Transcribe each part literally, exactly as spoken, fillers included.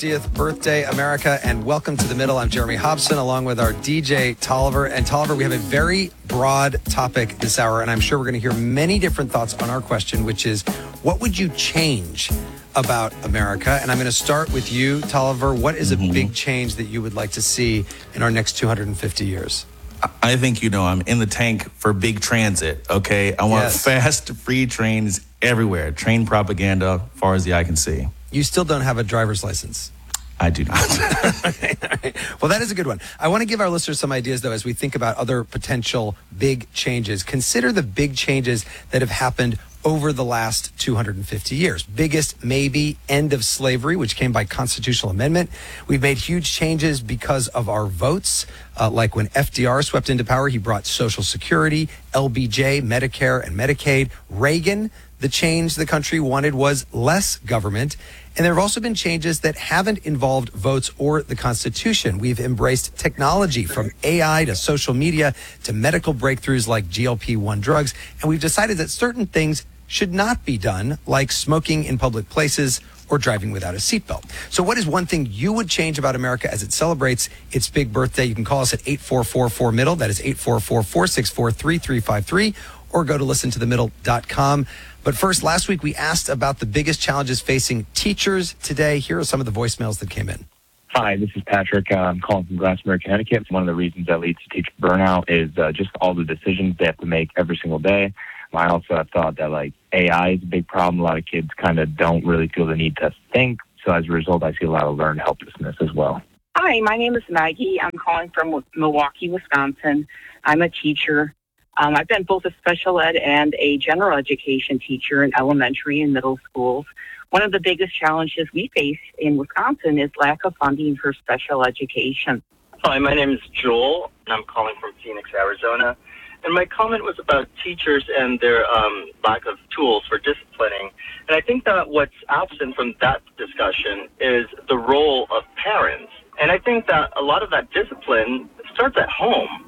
fiftieth birthday, America, and welcome to The Middle. I'm Jeremy Hobson, along with our D J, Tolliver. And Tolliver, we have a very broad topic this hour, and I'm sure we're going to hear many different thoughts on our question, which is, what would you change about America? And I'm going to start with you, Tolliver. What is mm-hmm. a big change that you would like to see in our next two hundred fifty years? I think, you know, I'm in the tank for big transit, okay? I want Yes. fast, free trains everywhere. Train propaganda, far as the eye can see. You still don't have a driver's license. I do not. Well, that is a good one. I want to give our listeners some ideas, though, as we think about other potential big changes. Consider the big changes that have happened over the last two hundred fifty years. Biggest, maybe, end of slavery, which came by constitutional amendment. We've made huge changes because of our votes, uh, like when F D R swept into power, he brought Social Security, L B J, Medicare, and Medicaid. Reagan, the change the country wanted was less government. And there have also been changes that haven't involved votes or the Constitution. We've embraced technology, from A I to social media to medical breakthroughs like G L P one drugs. And we've decided that certain things should not be done, like smoking in public places or driving without a seatbelt. So what is one thing you would change about America as it celebrates its big birthday? You can call us at eight four four four middle. That is eight four four, four six four, three three five three, or go to listen to the middle dot com. But first, last week we asked about the biggest challenges facing teachers today. Here are some of the voicemails that came in. Hi, this is Patrick. Uh, I'm calling from Glastonbury, Connecticut. One of the reasons that leads to teacher burnout is uh, just all the decisions they have to make every single day. I also have thought that, like, A I is a big problem. A lot of kids kind of don't really feel the need to think. So as a result, I see a lot of learned helplessness as well. Hi, my name is Maggie. I'm calling from Milwaukee, Wisconsin. I'm a teacher. Um, I've been both a special ed and a general education teacher in elementary and middle schools. One of the biggest challenges we face in Wisconsin is lack of funding for special education. Hi, my name is Joel, and I'm calling from Phoenix, Arizona. And my comment was about teachers and their um, lack of tools for disciplining. And I think that what's absent from that discussion is the role of parents. And I think that a lot of that discipline starts at home.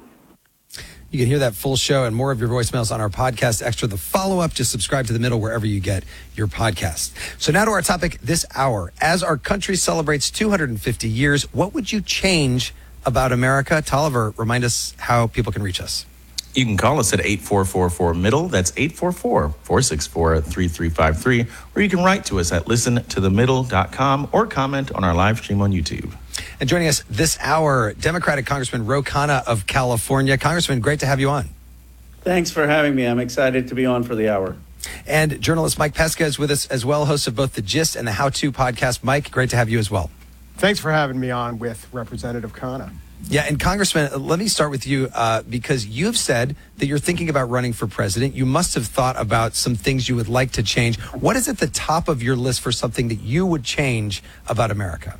You can hear that full show and more of your voicemails on our podcast extra, the follow-up. Just subscribe to The Middle wherever you get your podcast. So now to our topic this hour. As our country celebrates two hundred fifty years, what would you change about America? Tolliver, remind us how people can reach us. You can call us at eight four four four middle. That's eight four four, four six four, three three five three. Or you can write to us at listen to the middle dot com or comment on our live stream on YouTube. And joining us this hour, Democratic Congressman Ro Khanna of California. Congressman, great to have you on. Thanks for having me. I'm excited to be on for the hour. And journalist Mike Pesca is with us as well, host of both The Gist and the How To podcast. Mike, great to have you as well. Thanks for having me on with Representative Khanna. Yeah, and Congressman, let me start with you uh, because you've said that you're thinking about running for president. You must have thought about some things you would like to change. What is at the top of your list for something that you would change about America?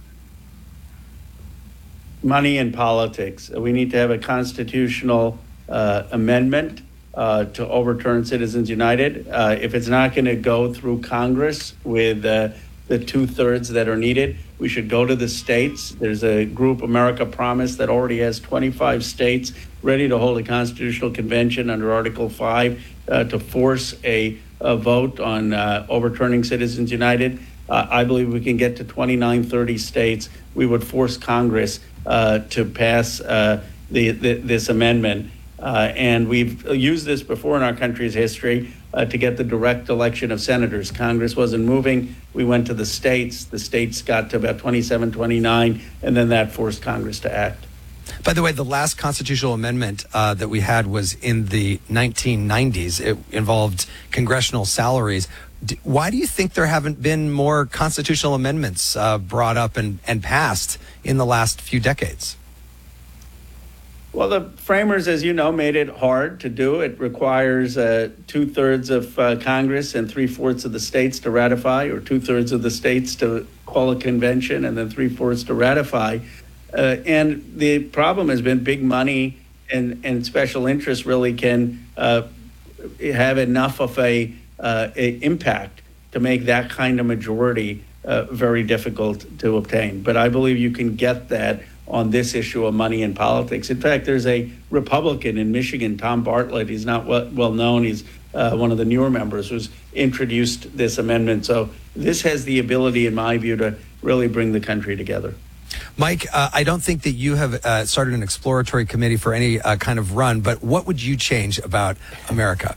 Money in politics. We need to have a constitutional uh, amendment uh, to overturn Citizens United. Uh, if it's not going to go through Congress with uh, the two-thirds that are needed, we should go to the states. There's a group, America Promise, that already has twenty-five states ready to hold a constitutional convention under Article five uh, to force a, a vote on uh, overturning Citizens United. Uh, I believe we can get to twenty-nine, thirty states. We would force Congress uh, to pass uh, the, the, this amendment. Uh, and we've used this before in our country's history uh, to get the direct election of senators. Congress wasn't moving. We went to the states. The states got to about twenty-seven, twenty-nine, and then that forced Congress to act. By the way, the last constitutional amendment uh, that we had was in the nineteen nineties. It involved congressional salaries. D- why do you think there haven't been more constitutional amendments uh, brought up and, and passed in the last few decades? Well, the framers, as you know, made it hard to do. It requires uh, two-thirds of uh, Congress and three-fourths of the states to ratify, or two-thirds of the states to call a convention and then three-fourths to ratify. Uh, and the problem has been big money and, and special interests really can uh, have enough of a, uh, a impact to make that kind of majority uh, very difficult to obtain. But I believe you can get that on this issue of money in politics. In fact, there's a Republican in Michigan, Tom Bartlett. He's not well, well known. He's uh, one of the newer members who's introduced this amendment. So this has the ability, in my view, to really bring the country together. Mike, uh, I don't think that you have uh, started an exploratory committee for any uh, kind of run, but what would you change about America?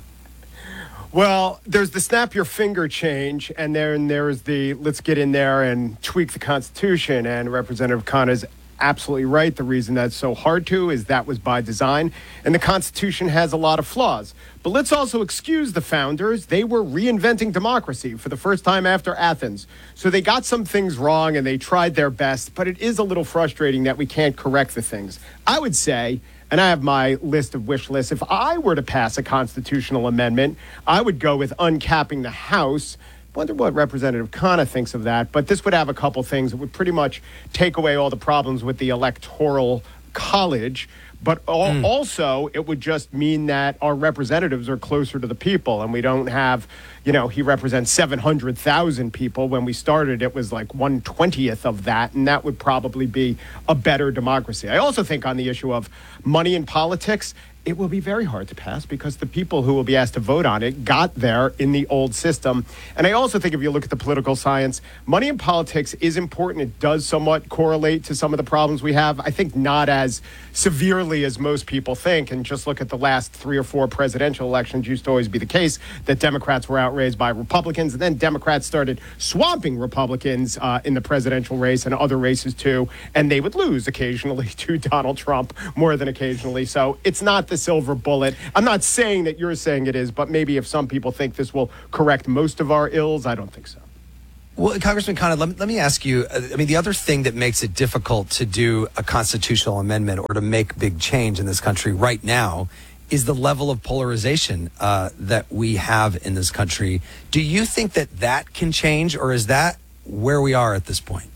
Well, there's the snap your finger change, and then there's the let's get in there and tweak the Constitution. And Representative Khanna is absolutely right. The reason that's so hard to is that was by design, and the Constitution has a lot of flaws. But let's also excuse the founders. They were reinventing democracy for the first time after Athens. So they got some things wrong, and they tried their best, but it is a little frustrating that we can't correct the things. I would say, and I have my list of wish lists, if I were to pass a constitutional amendment, I would go with uncapping the House. Wonder what Representative Khanna thinks of that, but this would have a couple things. It would pretty much take away all the problems with the Electoral College, but al- mm. also it would just mean that our representatives are closer to the people, and we don't have, you know, he represents seven hundred thousand people. When we started, it was like one twentieth of that, and that would probably be a better democracy. I also think on the issue of money in politics, it will be very hard to pass because the people who will be asked to vote on it got there in the old system. And I also think if you look at the political science, money in politics is important. It does somewhat correlate to some of the problems we have. I think not as severely as most people think. And just look at the last three or four presidential elections. Used to always be the case that Democrats were outraised by Republicans, and then Democrats started swamping Republicans uh, in the presidential race and other races too. And they would lose occasionally to Donald Trump, more than occasionally. So it's not the silver bullet. I'm not saying that you're saying it is, but maybe if some people think this will correct most of our ills, I don't think so. Well, Congressman Khanna, let me, let me ask you, I mean, the other thing that makes it difficult to do a constitutional amendment or to make big change in this country right now is the level of polarization uh, that we have in this country. Do you think that that can change, or is that where we are at this point?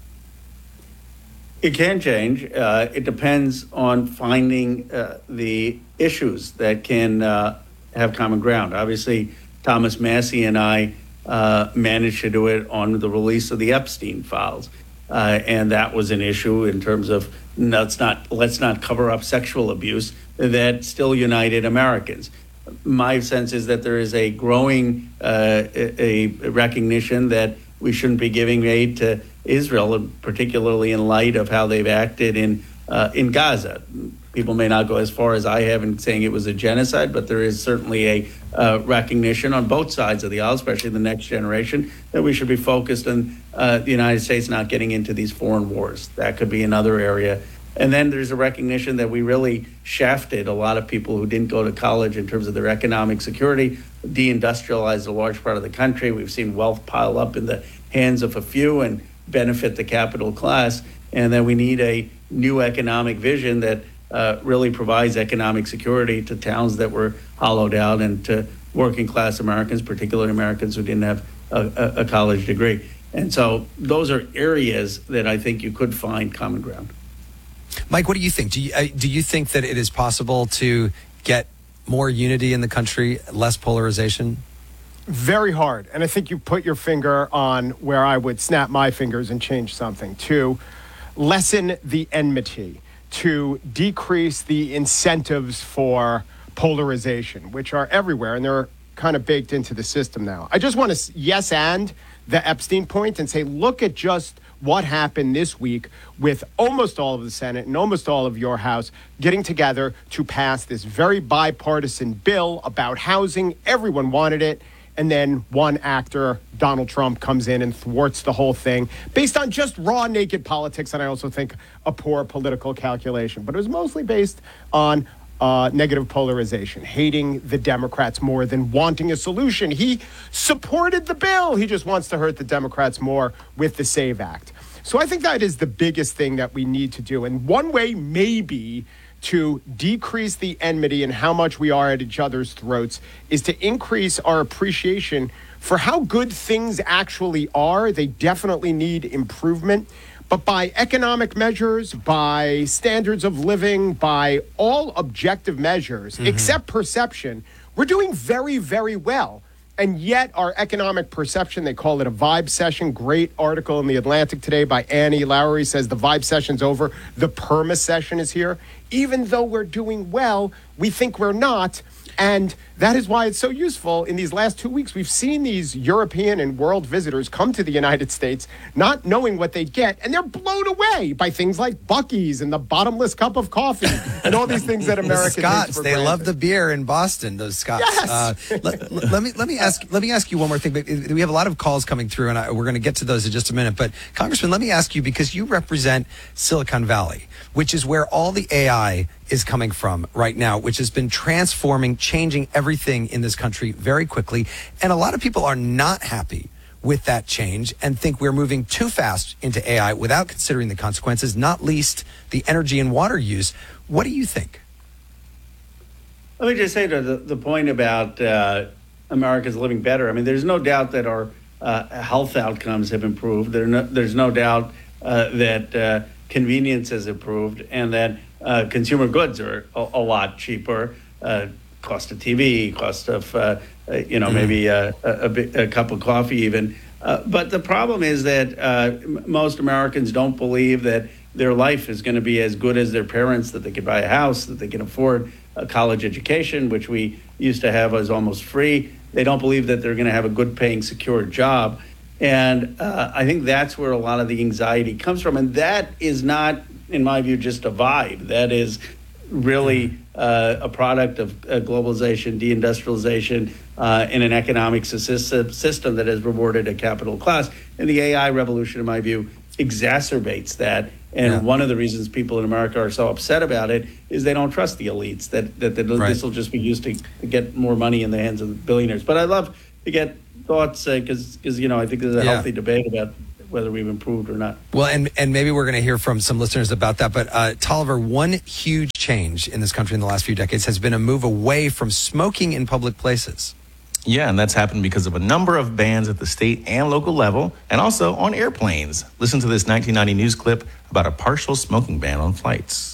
It can change. Uh, it depends on finding uh, the issues that can uh, have common ground. Obviously, Thomas Massie and I uh, managed to do it on the release of the Epstein files, uh, and that was an issue in terms of let's not let's not cover up sexual abuse that still united Americans. My sense is that there is a growing uh, a, a recognition that we shouldn't be giving aid to Israel, particularly in light of how they've acted in uh, in Gaza. People may not go as far as I have in saying it was a genocide, but there is certainly a uh, recognition on both sides of the aisle, especially the next generation, that we should be focused on uh, the United States not getting into these foreign wars. That could be another area. And then there's a recognition that we really shafted a lot of people who didn't go to college in terms of their economic security, deindustrialized a large part of the country. We've seen wealth pile up in the hands of a few and benefit the capital class. And then we need a new economic vision that uh, really provides economic security to towns that were hollowed out and to working class Americans, particularly Americans who didn't have a, a, a college degree. And so those are areas that I think you could find common ground. Mike, what do you think? Do you, uh, do you think that it is possible to get more unity in the country, less polarization? Very hard. And I think you put your finger on where I would snap my fingers and change something. To lessen the enmity, to decrease the incentives for polarization, which are everywhere, and they're kind of baked into the system now. I just want to yes and the Epstein point and say, look at just what happened this week with almost all of the Senate and almost all of your House getting together to pass this very bipartisan bill about housing. Everyone wanted it. And then one actor, Donald Trump, comes in and thwarts the whole thing based on just raw, naked politics. And I also think a poor political calculation. But it was mostly based on uh, negative polarization, hating the Democrats more than wanting a solution. He supported the bill. He just wants to hurt the Democrats more with the SAVE Act. So I think that is the biggest thing that we need to do. And one way maybe to decrease the enmity and how much we are at each other's throats is to increase our appreciation for how good things actually are. They definitely need improvement. But by economic measures, by standards of living, by all objective measures, mm-hmm. except perception, we're doing very, very well. And yet our economic perception, they call it a vibe session. Great article in The Atlantic today by Annie Lowry, says the vibe session's over. The perma session is here. Even though we're doing well, we think we're not. And that is why it's so useful. In these last two weeks, we've seen these European and world visitors come to the United States not knowing what they'd get, and they're blown away by things like Buc-ee's and the bottomless cup of coffee and all these things that America the Scots, takes for they granted. love the beer in Boston, those Scots. Yes. Uh, let, let me let me ask let me ask you one more thing. We have a lot of calls coming through, and I, we're going to get to those in just a minute. But Congressman, let me ask you, because you represent Silicon Valley, which is where all the A I is coming from right now, which has been transforming, changing everything in this country very quickly. And a lot of people are not happy with that change and think we're moving too fast into A I without considering the consequences, not least the energy and water use. What do you think? Let me just say to the, the point about uh, America's living better. I mean, there's no doubt that our uh, health outcomes have improved. There no, there's no doubt uh, that uh, convenience has improved, and that uh, consumer goods are a, a lot cheaper. Uh, cost of T V, cost of uh, uh, you know, mm-hmm. maybe a, a, a, a cup of coffee even. Uh, but the problem is that uh, m- most Americans don't believe that their life is going to be as good as their parents, that they could buy a house, that they can afford a college education, which we used to have as almost free. They don't believe that they're going to have a good paying, secure job. And uh, I think that's where a lot of the anxiety comes from. And that is not, in my view, just a vibe. That is really uh, a product of uh, globalization, deindustrialization, uh, in an economic system, system that has rewarded a capital class. And the A I revolution, in my view, exacerbates that. And yeah. one of the reasons people in America are so upset about it is they don't trust the elites, that, that, that right. this will just be used to, to get more money in the hands of the billionaires. But I'd love to get thoughts, because, uh, you know, I think there's a yeah. healthy debate about whether we've improved or not. Well, and, and maybe we're going to hear from some listeners about that. But uh, Tolliver, one huge change in this country in the last few decades has been a move away from smoking in public places. Yeah, and that's happened because of a number of bans at the state and local level, and also on airplanes. Listen to this nineteen ninety news clip about a partial smoking ban on flights.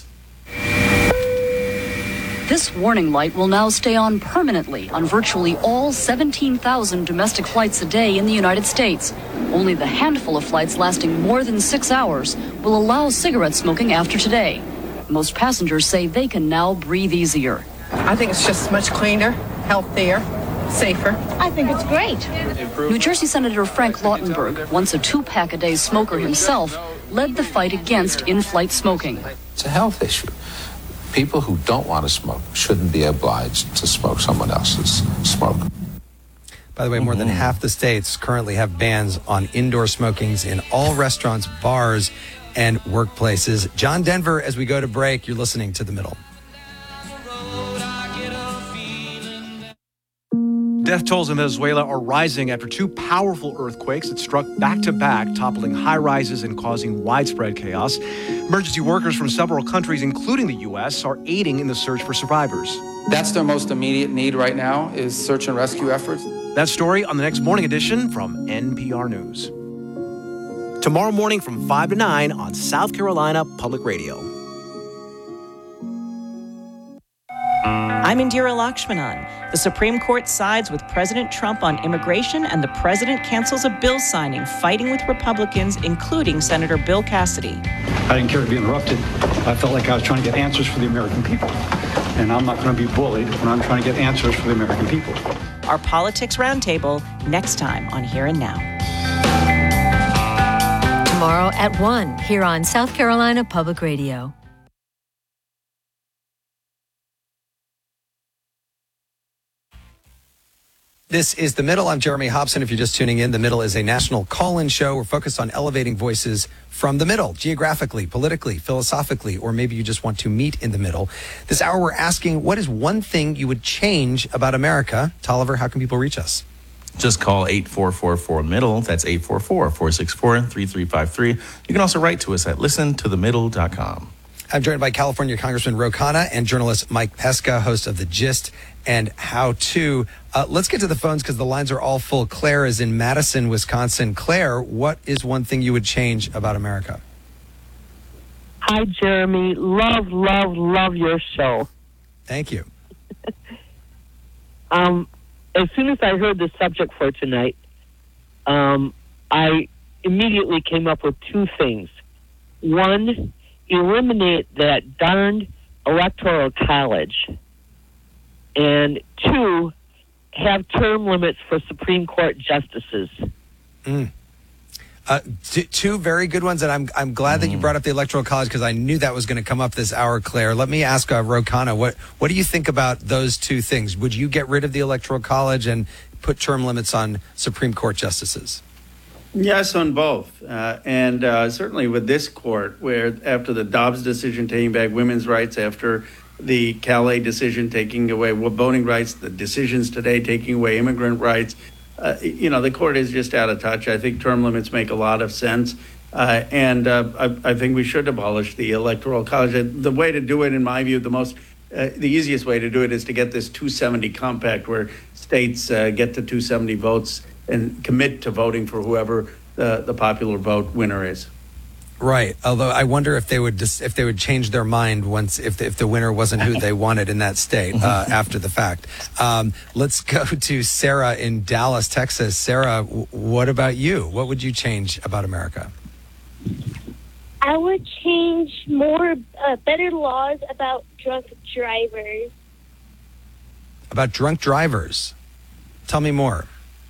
This warning light will now stay on permanently on virtually all seventeen thousand domestic flights a day in the United States. Only the handful of flights lasting more than six hours will allow cigarette smoking after today. Most passengers say they can now breathe easier. I think it's just much cleaner, healthier, safer. I think it's great. New Jersey Senator Frank Lautenberg, once a two-pack-a-day smoker himself, led the fight against in-flight smoking. It's a health issue. People who don't want to smoke shouldn't be obliged to smoke someone else's smoke. By the way, more than half the states currently have bans on indoor smokings in all restaurants, bars, and workplaces. John Denver, as we go to break, you're listening to The Middle. Death tolls in Venezuela are rising after two powerful earthquakes that struck back-to-back, toppling high-rises and causing widespread chaos. Emergency workers from several countries, including the U S, are aiding in the search for survivors. That's their most immediate need right now, is search and rescue efforts. That story on the next morning edition from N P R News. Tomorrow morning from five to nine on South Carolina Public Radio. I'm Indira Lakshmanan. The Supreme Court sides with President Trump on immigration, and the president cancels a bill signing, fighting with Republicans, including Senator Bill Cassidy. I didn't care to be interrupted. I felt like I was trying to get answers for the American people. And I'm not going to be bullied when I'm trying to get answers for the American people. Our Politics Roundtable next time on Here and Now. Tomorrow at one, here on South Carolina Public Radio. This is The Middle. I'm Jeremy Hobson. If you're just tuning in, The Middle is a national call-in show. We're focused on elevating voices from the middle, geographically, politically, philosophically, or maybe you just want to meet in the middle. This hour, we're asking, what is one thing you would change about America? Tolliver, how can people reach us? Just call eight four four four middle. That's eight four four, four six four, three three five three. You can also write to us at listen to the middle dot com. I'm joined by California Congressman Ro Khanna and journalist Mike Pesca, host of The Gist and How To. Uh, let's get to the phones because the lines are all full. Claire is in Madison, Wisconsin. Claire, what is one thing you would change about America? Hi, Jeremy. Love, love, love your show. Thank you. um, as soon as I heard the subject for tonight, um, I immediately came up with two things. One, eliminate that darned electoral college and two, have term limits for Supreme Court justices. Mm. Uh, t- two very good ones, and I'm I'm glad that you brought up the Electoral College because I knew that was going to come up this hour, Claire. Let me ask uh, Ro Khanna, what what do you think about those two things? Would you get rid of the Electoral College and put term limits on Supreme Court justices? Yes, on both. Uh, and uh, certainly with this court, where after the Dobbs decision taking back women's rights, after the Calais decision taking away voting rights, the decisions today taking away immigrant rights, uh, you know, the court is just out of touch. I think term limits make a lot of sense. Uh, and uh, I, I think we should abolish the Electoral College. The way to do it, in my view, the most Uh, the easiest way to do it is to get this two seventy compact where states uh, get to two seventy votes and commit to voting for whoever uh, the popular vote winner is. Right. Although I wonder if they would just, if they would change their mind once if the, if the winner wasn't who they wanted in that state uh, after the fact. Um, let's go to Sarah in Dallas, Texas. Sarah, w- what about you? What would you change about America? I would change more, uh, better laws about drunk drivers. About drunk drivers? Tell me more.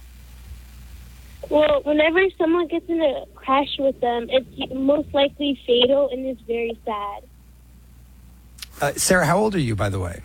Well, whenever someone gets in a crash with them, it's most likely fatal and is very sad. Uh, Sarah, how old are you, by the way?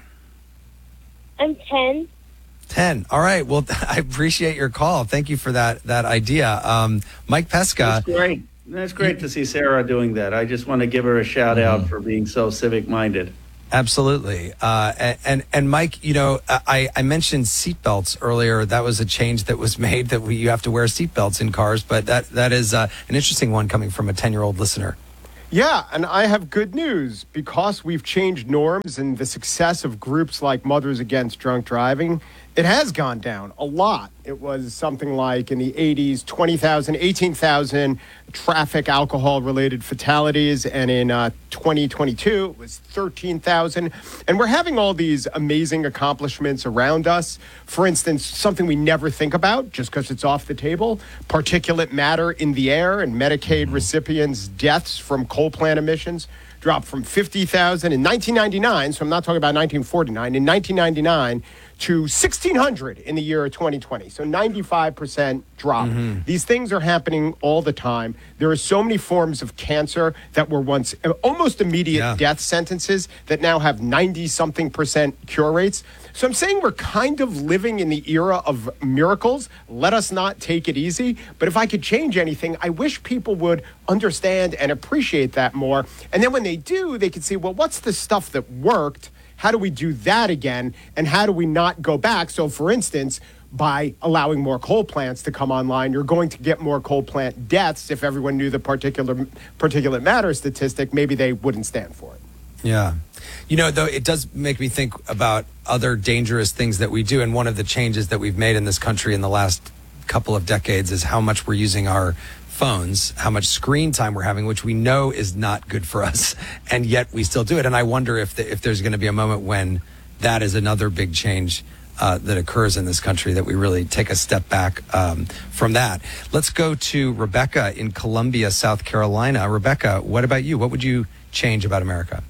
I'm ten. ten. All right. Well, I appreciate your call. Thank you for that that idea. Um, Mike Pesca. That's great. That's great to see Sarah doing that. I just want to give her a shout out for being so civic minded. Absolutely. Uh, and, and, and Mike, you know, I, I mentioned seatbelts earlier. That was a change that was made that we, you have to wear seatbelts in cars. But that that is uh, an interesting one coming from a ten-year-old listener. Yeah, and I have good news. Because we've changed norms and the success of groups like Mothers Against Drunk Driving, it has gone down a lot. It was something like in the eighties, twenty thousand, eighteen thousand traffic alcohol-related fatalities, and in uh, twenty twenty-two, it was thirteen thousand. And we're having all these amazing accomplishments around us. For instance, something we never think about, just because it's off the table, particulate matter in the air, and Medicaid recipients' deaths from coal plant emissions dropped from fifty thousand in nineteen ninety-nine, so I'm not talking about nineteen forty-nine, in nineteen ninety-nine to sixteen hundred in the year of twenty twenty. So ninety-five percent drop. Mm-hmm. These things are happening all the time. There are so many forms of cancer that were once almost immediate yeah. death sentences that now have ninety-something percent cure rates. So I'm saying we're kind of living in the era of miracles. Let us not take it easy. But if I could change anything, I wish people would understand and appreciate that more. And then when they do, they can see, well, what's the stuff that worked? How do we do that again? And how do we not go back? So, for instance, by allowing more coal plants to come online, you're going to get more coal plant deaths. If everyone knew the particular particulate matter statistic, maybe they wouldn't stand for it. Yeah. You know, though, it does make me think about other dangerous things that we do. And one of the changes that we've made in this country in the last couple of decades is how much we're using our phones, how much screen time we're having, which we know is not good for us, and yet we still do it. And I wonder if the, if there's going to be a moment when that is another big change uh, that occurs in this country, that we really take a step back um, from that. Let's go to Rebecca in Columbia, South Carolina. Rebecca, what about you? What would you change about America?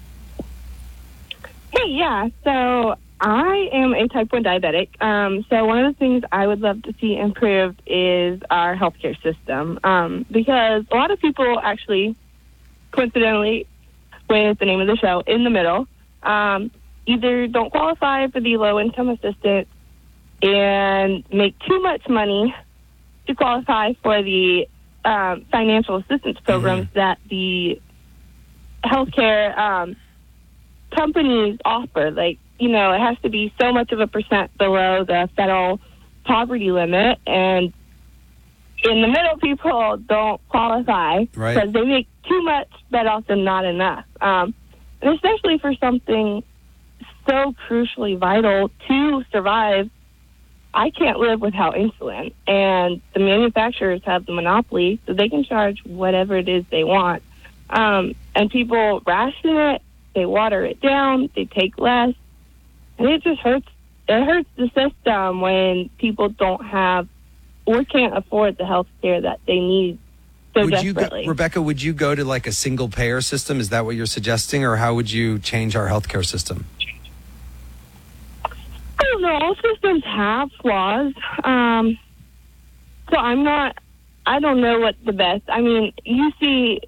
Hey, yeah. So I am a type one diabetic. Um, so one of the things I would love to see improved is our healthcare system, um, because a lot of people actually, coincidentally, with the name of the show, In the Middle, um, either don't qualify for the low-income assistance and make too much money to qualify for the um, financial assistance programs mm-hmm. that the healthcare um, companies offer. Like, you know, it has to be so much of a percent below the federal poverty limit, and in the middle, people don't qualify because right. they make too much, but also not enough. Um, and especially for something so crucially vital to survive, I can't live without insulin, and the manufacturers have the monopoly, so they can charge whatever it is they want. Um, and people ration it, they water it down, they take less, and it just hurts. It hurts the system when people don't have or can't afford the health care that they need so would desperately. You go, Rebecca, would you go to like a single payer system? Is that what you're suggesting, or how would you change our healthcare system? both systems have flaws. Um, so I'm not, I don't know what the best, I mean, you see,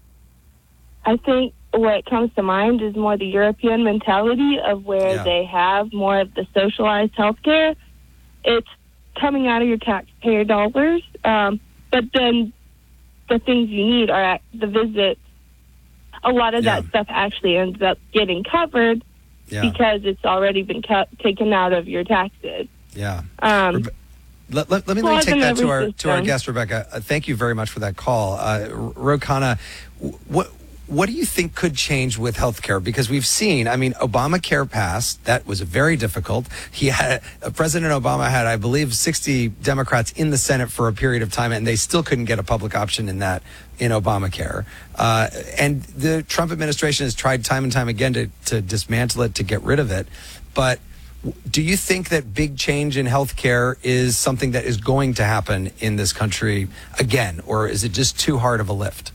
I think what comes to mind is more the European mentality of where Yeah. they have more of the socialized healthcare. It's coming out of your taxpayer dollars, um, but then the things you need are at the visits. A lot of that stuff actually ends up getting covered Yeah. because it's already been cut, taken out of your taxes. Yeah. Um, Let, let, let me, let me flaws take in that to every our to our system. guest, Rebecca. Uh, thank you very much for that call. Uh, Ro Khanna, what what do you think could change with healthcare? Because we've seen, I mean, Obamacare passed. That was very difficult. He had uh, President Obama had, I believe, sixty Democrats in the Senate for a period of time, and they still couldn't get a public option in that in Obamacare. Uh, and the Trump administration has tried time and time again to to dismantle it, to get rid of it, but do you think that big change in healthcare is something that is going to happen in this country again, or is it just too hard of a lift?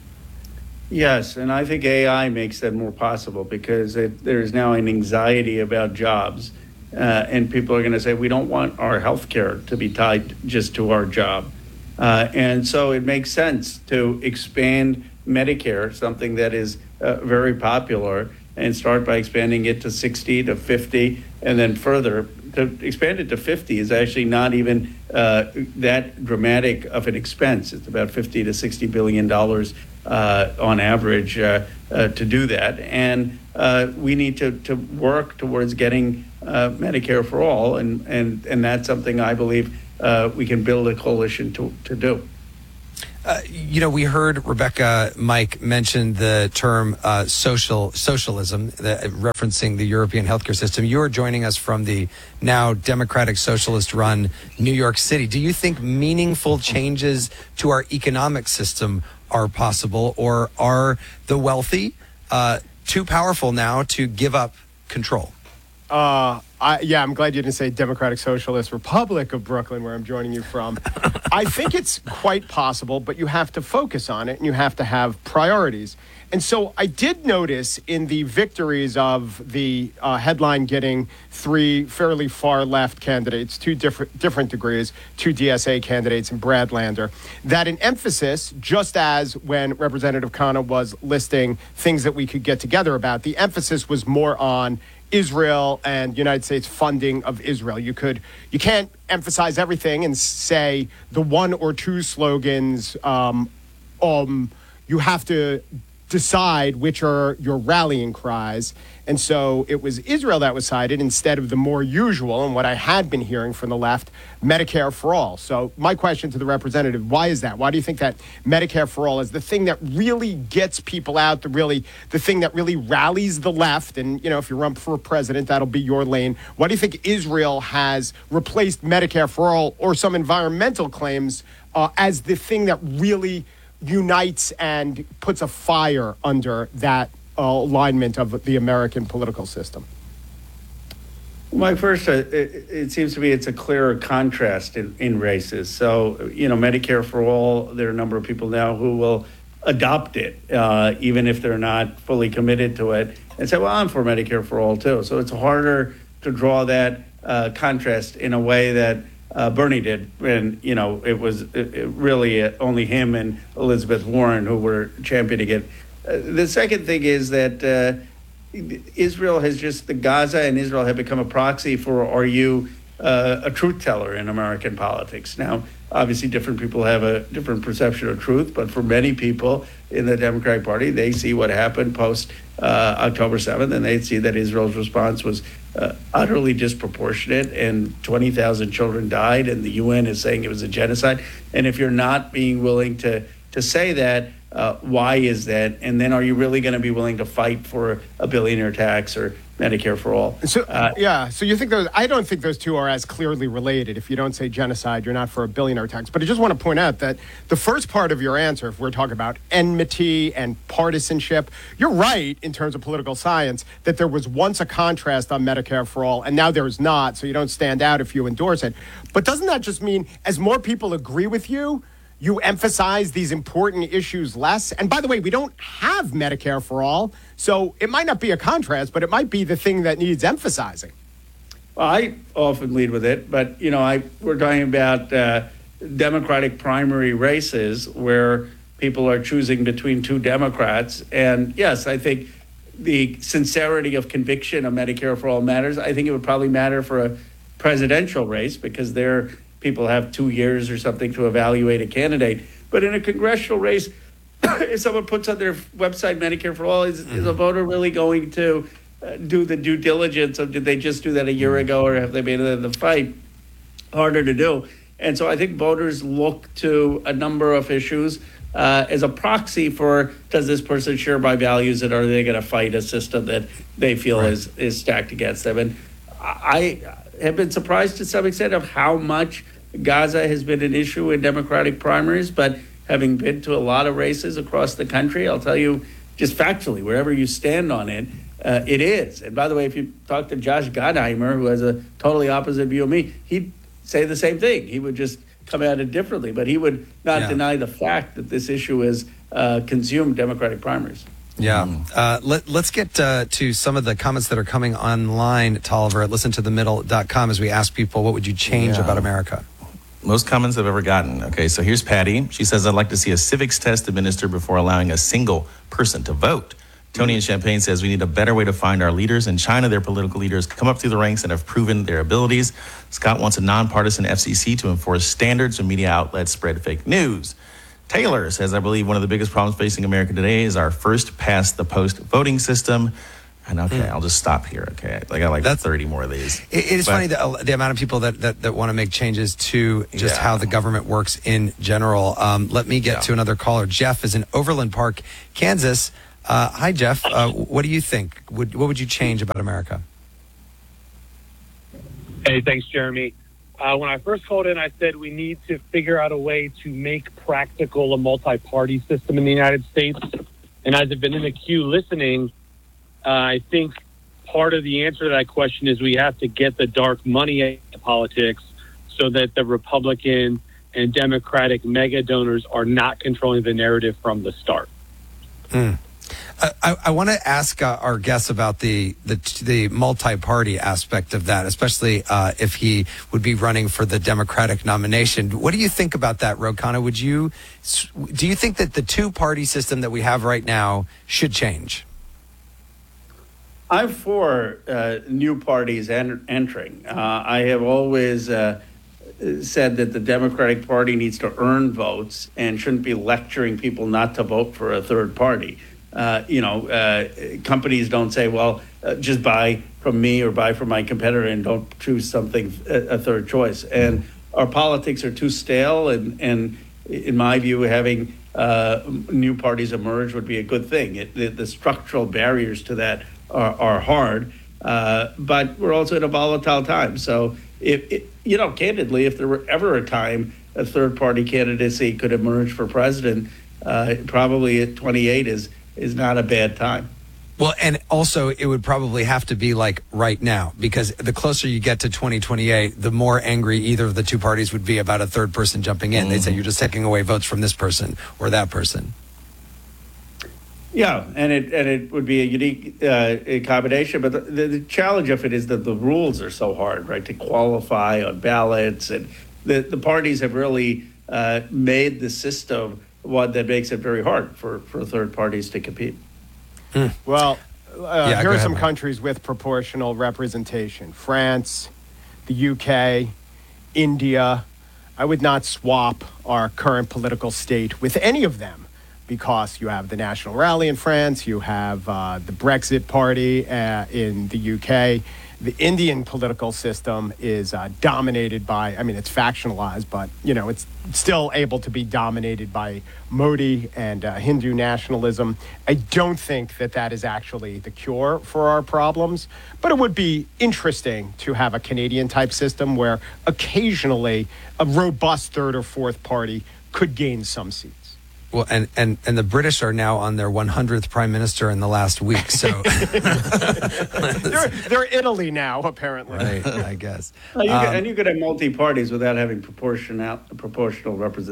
Yes, and I think A I makes that more possible because it, there's now an anxiety about jobs, uh, and people are going to say, we don't want our health care to be tied just to our job. Uh, and so it makes sense to expand Medicare, something that is uh, very popular, and start by expanding it to sixty to fifty, and then further. To expand it to fifty is actually not even uh, that dramatic of an expense. It's about fifty to sixty billion dollars uh, on average uh, uh, to do that. And uh, we need to, to work towards getting uh, Medicare for all, and, and, and that's something I believe uh, we can build a coalition to, to do. Uh, you know, we heard Rebecca, Mike, mention the term uh, social socialism, the, referencing the European healthcare system. You are joining us from the now Democratic Socialist-run New York City. Do you think meaningful changes to our economic system are possible, or are the wealthy uh, too powerful now to give up control? Uh, I, yeah, I'm glad you didn't say Democratic Socialist Republic of Brooklyn, where I'm joining you from. I think it's quite possible, but you have to focus on it and you have to have priorities. And so I did notice in the victories of the uh, headline getting three fairly far left candidates, two different different degrees, two D S A candidates and Brad Lander, that an emphasis, just as when Representative Khanna was listing things that we could get together about, the emphasis was more on Israel and United States funding of Israel. You could, you can't emphasize everything and say the one or two slogans. Um, um, you have to decide which are your rallying cries. And so it was Israel that was cited instead of the more usual, and what I had been hearing from the left, Medicare for all. So my question to the representative, why is that? Why do you think that Medicare for all is the thing that really gets people out, the really the thing that really rallies the left? And, you know, if you run for president, that'll be your lane. Why do you think Israel has replaced Medicare for all or some environmental claims uh, as the thing that really unites and puts a fire under that uh, alignment of the American political system? Mike, first, uh, it, it seems to me it's a clearer contrast in, in races. So, you know, Medicare for all, there are a number of people now who will adopt it, uh, even if they're not fully committed to it, and say, well, I'm for Medicare for all, too. So it's harder to draw that uh, contrast in a way that Uh, Bernie did, and you know it was it, it really uh, only him and Elizabeth Warren who were championing it. Uh, the second thing is that uh, Israel has just the Gaza and Israel have become a proxy for, are you uh, a truth teller in American politics? Now, obviously, different people have a different perception of truth, but for many people in the Democratic Party, they see what happened post uh, October seventh, and they see that Israel's response was uh, utterly disproportionate, and twenty thousand children died, and the U N is saying it was a genocide. And if you're not being willing to to say that, uh, why is that? And then are you really going to be willing to fight for a billionaire tax or Medicare for all? So, uh, yeah, so you think those, I don't think those two are as clearly related. If you don't say genocide, you're not for a billionaire tax. But I just want to point out that the first part of your answer, if we're talking about enmity and partisanship, you're right in terms of political science that there was once a contrast on Medicare for all, and now there's not, so you don't stand out if you endorse it. But doesn't that just mean as more people agree with you, you emphasize these important issues less? And by the way, we don't have Medicare for all, so it might not be a contrast, but it might be the thing that needs emphasizing. Well, I often lead with it, but you know, I we're talking about uh, Democratic primary races where people are choosing between two Democrats, and yes, I think the sincerity of conviction of Medicare for All matters. I think it would probably matter for a presidential race because there people have two years or something to evaluate a candidate. But in a congressional race, if someone puts on their website Medicare for All, is, mm-hmm. is a voter really going to uh, do the due diligence of did they just do that a year ago or have they made it in the fight? Harder to do. And so I think voters look to a number of issues uh, as a proxy for does this person share my values and are they going to fight a system that they feel right. is, is stacked against them? And I have been surprised to some extent of how much Gaza has been an issue in Democratic primaries, but having been to a lot of races across the country, I'll tell you just factually, wherever you stand on it, uh, it is. And by the way, if you talk to Josh Gottheimer, who has a totally opposite view of me, he'd say the same thing. He would just come at it differently, but he would not yeah. deny the fact that this issue has uh, consumed Democratic primaries. Yeah. Uh, let, let's get uh, to some of the comments that are coming online, Tolliver, at listen to the middle dot com as we ask people, what would you change yeah. about America? Most comments I've ever gotten. Okay, so here's Patty. She says, I'd like to see a civics test administered before allowing a single person to vote. Tony in Champaign says we need a better way to find our leaders. In China, their political leaders come up through the ranks and have proven their abilities. Scott wants a nonpartisan F C C to enforce standards when media outlets spread fake news. Taylor says, I believe one of the biggest problems facing America today is our first past the post voting system. And okay, mm. I'll just stop here. Okay, I got like That's, thirty more of these. It, it is but, funny the, the amount of people that, that, that want to make changes to just yeah. how the government works in general. Um, let me get yeah. to another caller. Jeff is in Overland Park, Kansas. Uh, hi, Jeff. Uh, what do you think? Would, what would you change about America? Hey, thanks, Jeremy. Uh, when I first called in, I said we need to figure out a way to make practical a multi-party system in the United States. And as I've been in the queue listening, uh, I think part of the answer to that question is we have to get the dark money out of politics so that the Republican and Democratic mega donors are not controlling the narrative from the start. Mm. I, I want to ask uh, our guests about the the, the multi-party aspect of that, especially uh, if he would be running for the Democratic nomination. What do you think about that, Ro Khanna? Would you do you think that the two-party system that we have right now should change? I'm for uh, new parties en- entering. Uh, I have always uh, said that the Democratic Party needs to earn votes and shouldn't be lecturing people not to vote for a third party. Uh, you know, uh, companies don't say, well, uh, just buy from me or buy from my competitor and don't choose something, a, a third choice. And our politics are too stale. And, and in my view, having uh, new parties emerge would be a good thing. It, the, the structural barriers to that are, are hard. Uh, but we're also in a volatile time. So, if, if you know, candidly, if there were ever a time a third party candidacy could emerge for president, uh, probably at twenty-eight is is not a bad time. Well, and also it would probably have to be like right now, because the closer you get to twenty twenty-eight, the more angry either of the two parties would be about a third person jumping in. Mm-hmm. They'd say you're just taking away votes from this person or that person. Yeah, and it and it would be a unique uh, combination. But the, the, the challenge of it is that the rules are so hard, right, to qualify on ballots. And the, the parties have really uh, made the system one that makes it very hard for, for third parties to compete. Hmm. Well, uh, yeah, here are ahead, some Mike. countries with proportional representation. France, the U K, India. I would not swap our current political state with any of them because you have the National Rally in France, you have uh, the Brexit Party uh, in the U K. The Indian political system is uh, dominated by, I mean, it's factionalized, but, you know, it's still able to be dominated by Modi and uh, Hindu nationalism. I don't think that that is actually the cure for our problems, but it would be interesting to have a Canadian-type system where occasionally a robust third or fourth party could gain some seats. Well, and, and, and the British are now on their one hundredth prime minister in the last week, so... they're, they're Italy now, apparently. Right, I guess. Well, you um, could, and you could have multi-parties without having proportional, proportional representation.